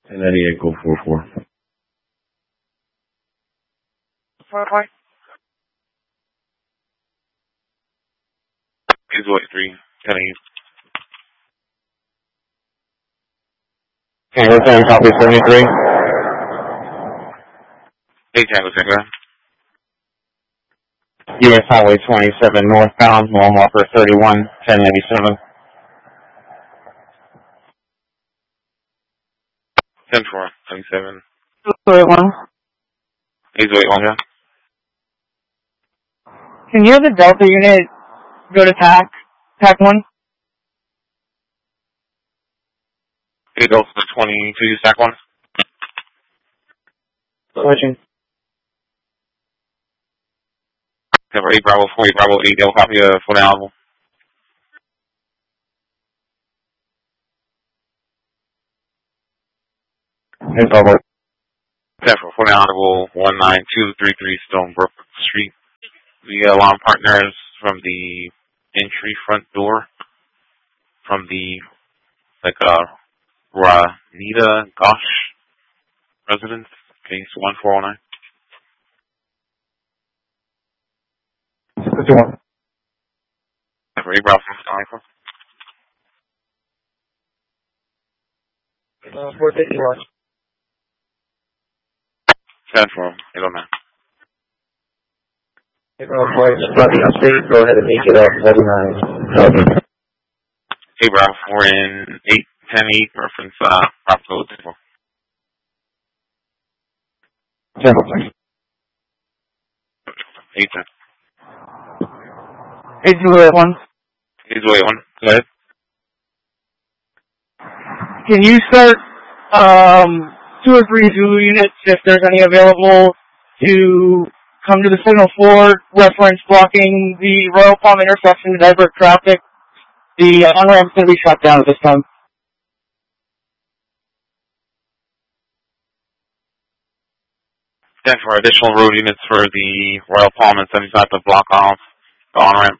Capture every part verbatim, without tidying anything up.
ten ninety-eight, go four four. four four. Is what three ten eight. Okay, we're saying copy seventy-three. Eight Tango Tango. U S Highway twenty-seven northbound, normal upper thirty-one, ten eighty-seven. ten four seventy-seven. two eight one. eight eight one, yeah. Can you have the Delta unit go to T A C, T A C one? eight Delta twenty-two, stack one. Switching. eight Bravo, four eight Bravo, eight Delta, copy, uh, full down. eight Bravo. ten four, full down, one nine two three three Stonebrook Street. The alarm partners from the entry front door, from the, like, uh, Ranita Gosh residence, case one four oh nine. fifty-one. eight Bravo, four Uh, four fifty-one. ten four, eight oh nine. Hey, Bravo, four, update, go ahead and make it up, forty-nine. eight Bravo, four in eight ten eight, reference, uh, prop code. eight ten. eight two eight one. eight two eight one, go ahead. Can you start, um, two or three Zulu units, if there's any available, to come to the signal four, reference blocking the Royal Palm intersection to divert traffic? The uh, on-ramp's going to be shut down at this time. ten for additional road units for the Royal Palm and seventy-five to block off the on-ramp.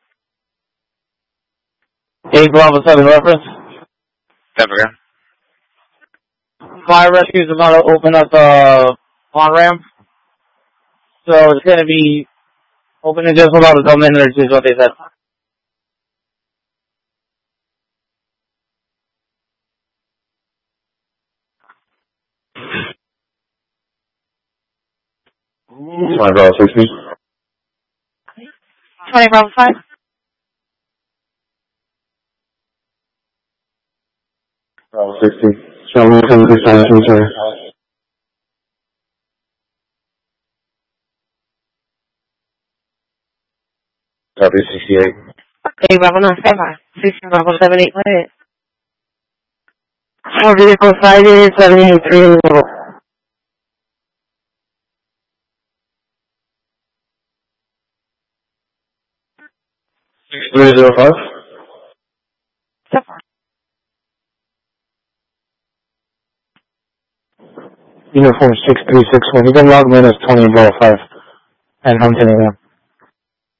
eight Bravo seven reference. ten for again. Fire rescue is about to open up the on-ramp. So it's going to be open in just about a minute or two is what they said. twenty Bravo sixty. twenty Bravo five. Bravo sixty. Show me some extension, sir. Copy sixty-eight. Okay, Bravo nine seven five. six Bravo seven eight, what is it? Four vehicles cited, seven eight three little. three zero five. Uniform six three six one. You can log me in as twenty Bravo five. And I'm telling you.